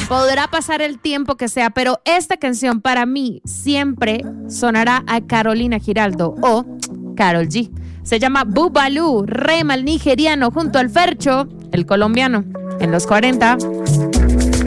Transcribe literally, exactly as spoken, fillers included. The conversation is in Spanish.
Podrá pasar el tiempo que sea, pero esta canción para mí siempre sonará a Carolina Giraldo o Karol G. Se llama Boobaloo, Rema el nigeriano junto al Fercho, el colombiano, en los cuarenta.